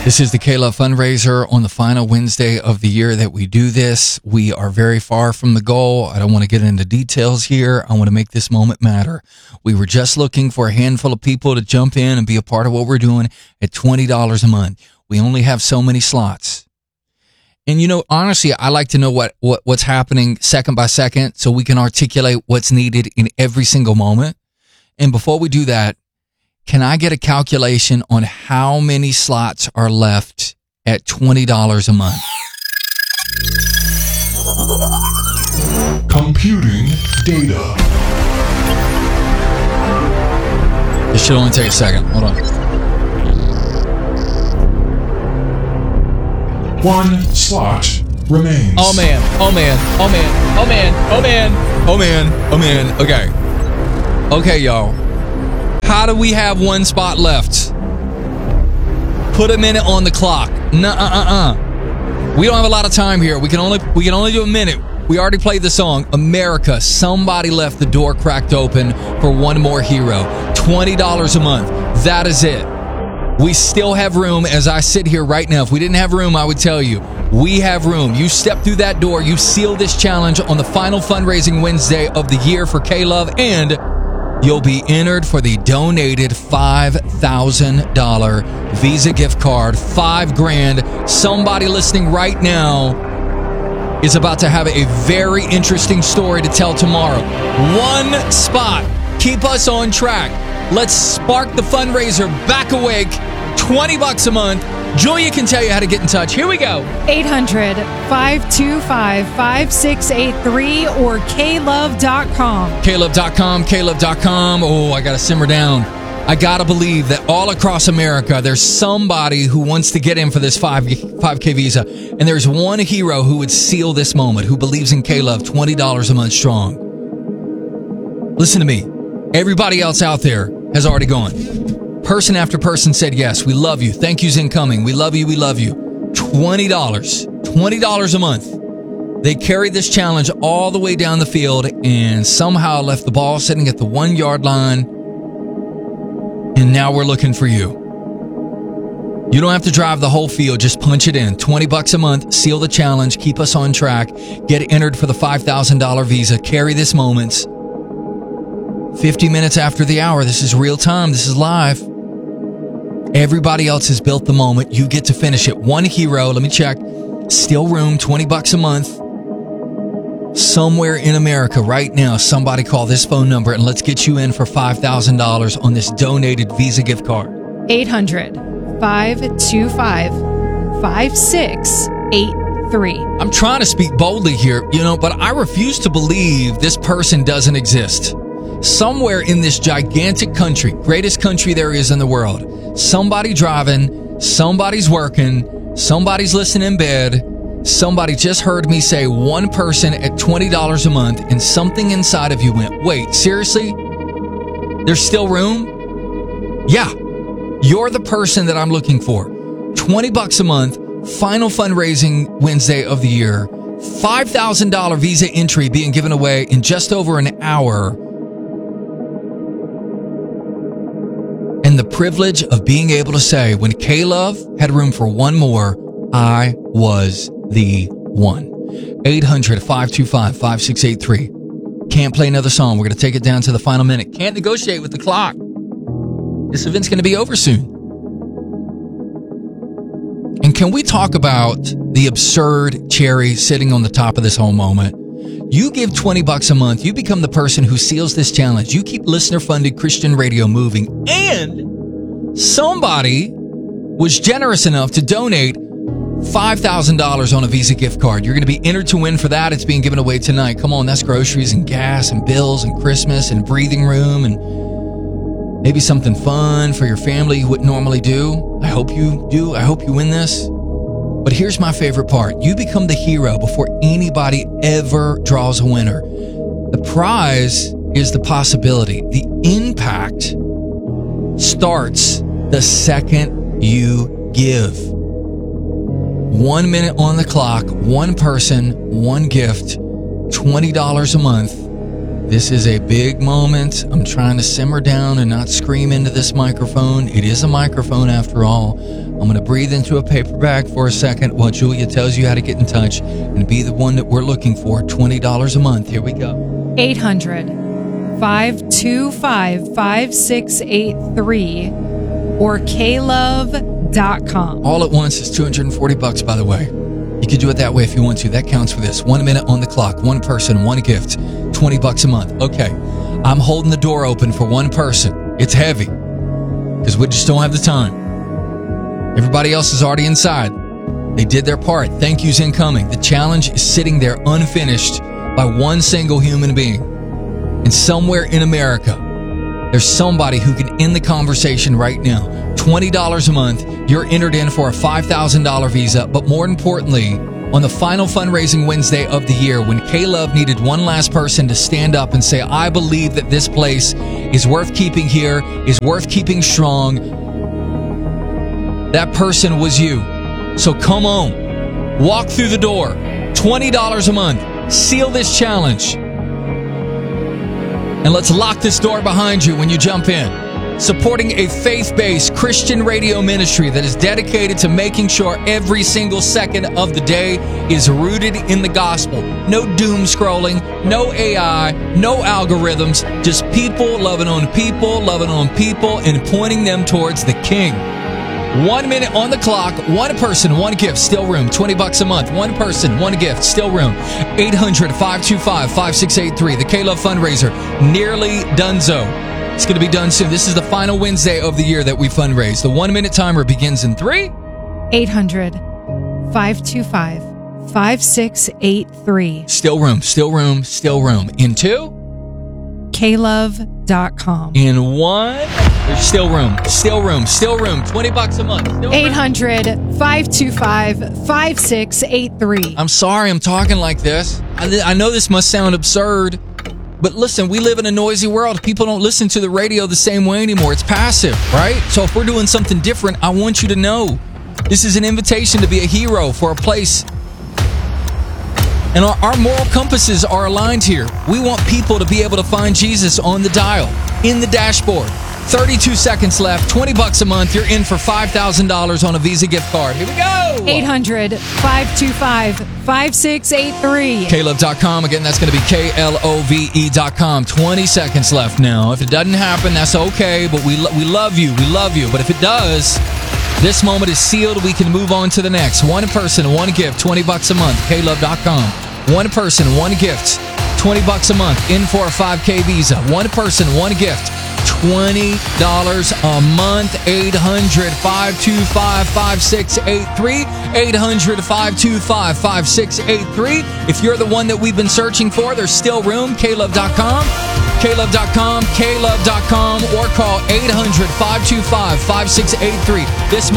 This is the K-Love fundraiser on the final Wednesday of the year that we do this. We are very far from the goal. I don't want to get into details here. I want to make this moment matter. We were just looking for a handful of people to jump in and be a part of what we're doing at $20 a month. We only have so many slots. And, you know, honestly, I like to know what's happening second by second so we can articulate what's needed in every single moment. And before we do that, can I get a calculation on how many slots are left at $20 a month? Computing data. This should only take a second. Hold on. One slot remains. Oh man. Oh man. Oh man. Oh man. Oh man. Oh man. Oh man. Okay. Okay, y'all. How do we have one spot left? Put a minute on the clock. Nuh-uh-uh-uh. We don't have a lot of time here. We can only do a minute. We already played the song, America. Somebody left the door cracked open for one more hero. $20 a month. That is it. We still have room as I sit here right now. If we didn't have room, I would tell you. We have room. You step through that door. You seal this challenge on the final fundraising Wednesday of the year for K-Love, and you'll be entered for the donated $5,000 Visa gift card. $5,000. Somebody listening right now is about to have a very interesting story to tell tomorrow. One spot. Keep us on track. Let's spark the fundraiser back awake. $20 a month. Julia can tell you how to get in touch. Here we go. 800-525-5683 or klove.com. klove.com. Oh, I got to simmer down. I got to believe that all across America, there's somebody who wants to get in for this 5K Visa. And there's one hero who would seal this moment, who believes in K-Love, $20 a month strong. Listen to me. Everybody else out there has already gone. Person after person said yes. We love you. Thank you's incoming. We love you. We love you. $20 a month. They carried this challenge all the way down the field and somehow left the ball sitting at the 1 yard line. And now we're looking for you. You don't have to drive the whole field. Just punch it in. $20 a month. Seal the challenge. Keep us on track. Get entered for the $5,000 Visa. Carry this moment. 50 minutes after the hour. This is real time. This is live. Everybody else has built the moment. You get to finish it. One hero. Let me check. Still room. $20 a month. Somewhere in America right now, somebody call this phone number and let's get you in for $5,000 on this donated Visa gift card. 800-525-5683. I'm trying to speak boldly here, but I refuse to believe this person doesn't exist. Somewhere in this gigantic country, greatest country there is in the world, somebody driving, somebody's working, somebody's listening in bed, somebody just heard me say one person at $20 a month, and something inside of you went, wait, seriously? There's still room? Yeah, you're the person that I'm looking for. $20 a month, final fundraising Wednesday of the year, $5,000 Visa entry being given away in just over an hour. And the privilege of being able to say, when K-Love had room for one more, I was the one. 800-525-5683. Can't play another song. We're going to take it down to the final minute. Can't negotiate with the clock. This event's going to be over soon. And can we talk about the absurd cherry sitting on the top of this whole moment? You give $20 a month. You become the person who seals this challenge. You keep listener-funded Christian radio moving. And somebody was generous enough to donate $5,000 on a Visa gift card. You're going to be entered to win for that. It's being given away tonight. Come on, that's groceries and gas and bills and Christmas and breathing room and maybe something fun for your family you wouldn't normally do. I hope you do. I hope you win this. But here's my favorite part. You become the hero before anybody ever draws a winner. The prize is the possibility. The impact starts the second you give. 1 minute on the clock, one person, one gift, $20 a month. This is a big moment. I'm trying to simmer down and not scream into this microphone. It is a microphone after all. I'm going to breathe into a paper bag for a second while Julia tells you how to get in touch and be the one that we're looking for. $20 a month. Here we go. 800-525-5683 or klove.com. All at once is $240, by the way. You could do it that way if you want to. That counts for this. 1 minute on the clock. One person, one gift. $20 a month. Okay. I'm holding the door open for one person. It's heavy because we just don't have the time. Everybody else is already inside. They did their part. Thank yous incoming. The challenge is sitting there unfinished by one single human being. And somewhere in America, there's somebody who can end the conversation right now. $20 a month. You're entered in for a $5,000 visa. But more importantly, on the final fundraising Wednesday of the year, when K-Love needed one last person to stand up and say, I believe that this place is worth keeping here, is worth keeping strong, that person was you. So come on. Walk through the door. $20 a month. Seal this challenge. And let's lock this door behind you when you jump in. Supporting a faith-based Christian radio ministry that is dedicated to making sure every single second of the day is rooted in the gospel. No doom scrolling, no AI, no algorithms, just people, loving on people, and pointing them towards the King. 1 minute on the clock, one person, one gift, still room, $20 a month. One person, one gift, still room. 800-525-5683, the K-Love fundraiser, nearly donezo. It's going to be done soon. This is the final Wednesday of the year that we fundraise. The 1 minute timer begins in 3. 800-525-5683. Still room, still room, still room. In 2. klove.com. In 1. There's still room, still room, still room. $20 a month. 800-525-5683. I'm sorry I'm talking like this. I know this must sound absurd. But listen, we live in a noisy world. People don't listen to the radio the same way anymore. It's passive, right? So if we're doing something different, I want you to know this is an invitation to be a hero for a place. And our moral compasses are aligned here. We want people to be able to find Jesus on the dial, in the dashboard. 32 seconds left, $20 a month. You're in for $5,000 on a Visa gift card. Here we go. 800-525-5683. KLove.com. Again, that's going to be KLOVE.com. 20 seconds left now. If it doesn't happen, that's okay, but we love you. We love you. But if it does, this moment is sealed. We can move on to the next. One person, one gift, $20 a month. KLove.com. One person, one gift, $20 a month. In for a 5K Visa. One person, one gift. $20 a month. 800-525-5683. 800-525-5683. If you're the one that we've been searching for, there's still room. KLove.com. KLove.com. KLove.com. Or call 800-525-5683. This